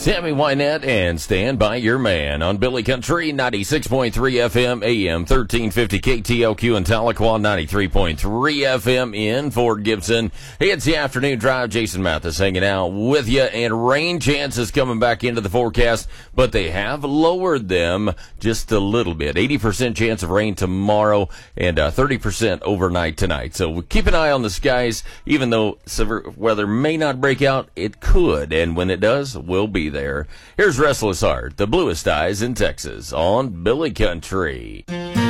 Tammy Wynette and Stand By Your Man on Billy Country 96.3 FM, AM 1350 KTLQ in Tahlequah, 93.3 FM in Fort Gibson. Hey, it's the afternoon drive. Jason Mathis hanging out with you, and rain chances coming back into the forecast, but they have lowered them just a little bit. 80% chance of rain tomorrow and 30% overnight tonight. So keep an eye on the skies. Even though severe weather may not break out, it could, and when it does, we'll be there. Here's Restless Heart, the bluest eyes in Texas on Billy Country.